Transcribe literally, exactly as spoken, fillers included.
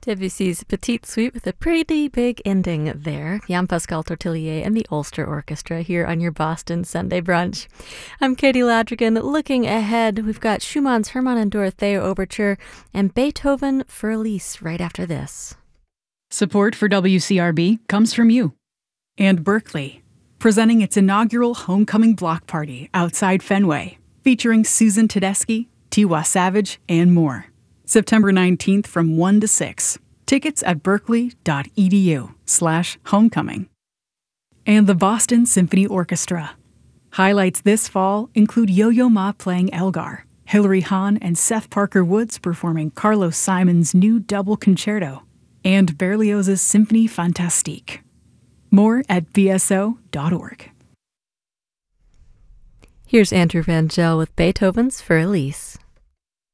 Debussy's Petite Suite with a pretty big ending there. Jan Pascal Tortelier and the Ulster Orchestra here on your Boston Sunday Brunch. I'm Katie Ladrigan. Looking ahead, we've got Schumann's Hermann and Dorothea Overture and Beethoven for Elise right after this. Support for W C R B comes from you. And Berkeley, presenting its inaugural homecoming block party outside Fenway, featuring Susan Tedeschi, Tiwa Savage, and more. September nineteenth from one to six. Tickets at berkeley.edu slash homecoming. And the Boston Symphony Orchestra. Highlights this fall include Yo-Yo Ma playing Elgar, Hilary Hahn and Seth Parker Woods performing Carlos Simon's new double concerto, and Berlioz's Symphonie Fantastique. More at b s o dot org. Here's Andrew Rangel with Beethoven's For Elise.